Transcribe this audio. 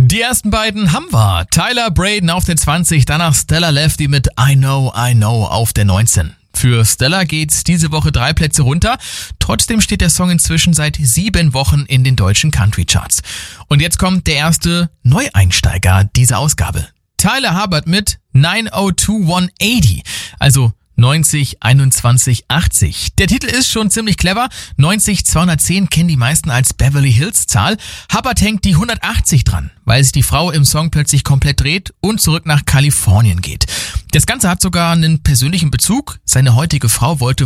Die ersten beiden haben wir. Tyler Braden auf der 20, danach Stella Lefty mit I Know auf der 19. Für Stella geht's diese Woche 3 Plätze runter. Trotzdem steht der Song inzwischen seit 7 Wochen in den deutschen Country-Charts. Und jetzt kommt der erste Neueinsteiger dieser Ausgabe. Tyler Hubbard mit 902-180, also 90, 21, 80. Der Titel ist schon ziemlich clever. 90, 210 kennen die meisten als Beverly Hills Zahl. Hubbard hängt die 180 dran, weil sich die Frau im Song plötzlich komplett dreht und zurück nach Kalifornien geht. Das Ganze hat sogar einen persönlichen Bezug. Seine heutige Frau wollte